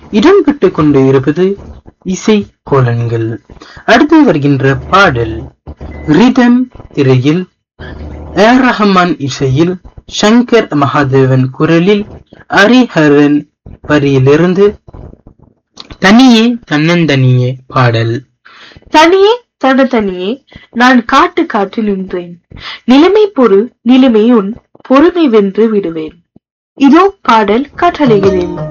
இடம்பெற்றுக் கொண்டு இருப்பது இசை கோலன்கள். அடுத்து வருகின்ற பாடல் ரிதம் திரையில் ஏர் ரஹ்மான் இசையில் சங்கர் மகாதேவன் குரலில் ஹரிஹரன் வரியிலிருந்து தனியே தன்னந்தனியே பாடல். தனியே தனியே நான் காட்டு காற்றில் நின்றேன், நிலைமை பொறு நிலைமை உன் பொறுமை வென்று விடுவேன். இதோ பாடல் கட்டளைகிறேன்.